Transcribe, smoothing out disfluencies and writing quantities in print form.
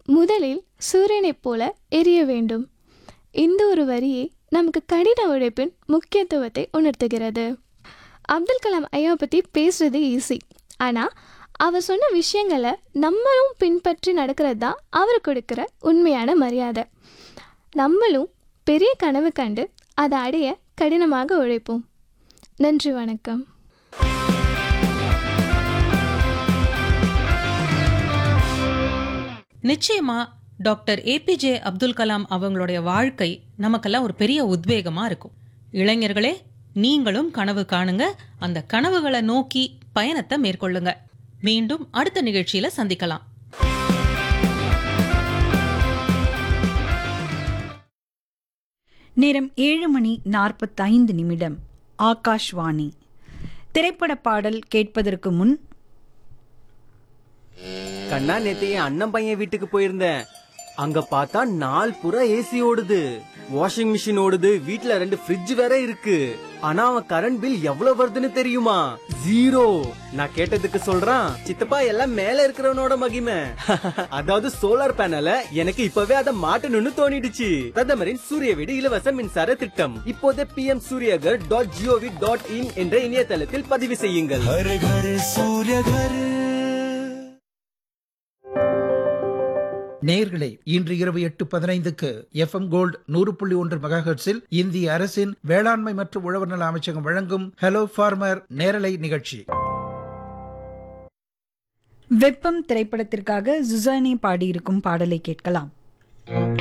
முதலில் சூரியனைப் போல எரிய வேண்டும். இந்த ஒரு வரியை நமக்கு கடின உழைப்பின் முக்கியத்துவத்தை உணர்த்துகிறது. அப்துல் கலாம் ஐயா பற்றி பேசுறது ஈஸி, ஆனால் அவர் சொன்ன விஷயங்களை நம்மளும் பின்பற்றி நடக்கிறது தான் அவர் கொடுக்குற உண்மையான மரியாதை. நம்மளும் பெரிய கனவு கண்டு அதை அடைய கடினமாக உழைப்போம். நன்றி, வணக்கம். நிச்சயமா டாக்டர் ஏபிஜே அப்துல் கலாம் அவங்களுடைய வாழ்க்கை நமக்கெல்லாம் ஒரு பெரிய உத்வேகமா இருக்கும். இளைஞர்களே, நீங்களும் கனவு காணுங்க, அந்த கனவுகளை நோக்கி பயணத்தை மேற்கொள்ளுங்க. மீண்டும் அடுத்த நிகழ்ச்சியில சந்திக்கலாம். நேரம் 7:45. ஆகாஷ்வாணி. திரைப்பட பாடல் கேட்பதற்கு முன், கண்ணா, நேத்து என் அண்ணன் பையன் வீட்டுக்கு போயிருந்தேன். அங்க பார்த்தா நாள் புறா ஏசி ஓடுது, வாஷிங் மிஷின் ஓடுது, வீட்ல 2 ஃப்ரிட்ஜ் வேற இருக்கு. ஆனா அவன் கரண்ட் பில் எவ்வளவு வருதுன்னு தெரியுமா? 0. நான் கேட்டதுக்கு சொல்றான், சித்தப்பா எல்லாம் மேல இருக்கிறவனோட மகிமை. அதாவது சோலார் பேனல எனக்கு இப்பவே அதை மாட்டணும்னு தோணிடுச்சு. பிரதமரின் சூரிய வீடு இலவச மின்சார திட்டம் இப்போதே pmsuryagar.gov.in என்ற இணையதளத்தில் பதிவு செய்யுங்கள். நேயர்களே, இன்று இரவு 8:15 FM கோல்ட் 100.1 மெகாஹெர்ட்ஸில் இந்திய அரசின் வேளாண்மை மற்றும் உழவர் நல அமைச்சகம் வழங்கும் ஹலோ ஃபார்மர் நேரலை நிகழ்ச்சி. வெப்பம் திரைப்படத்திற்காக ஜுசானி பாடியிருக்கும் பாடலை கேட்கலாம்.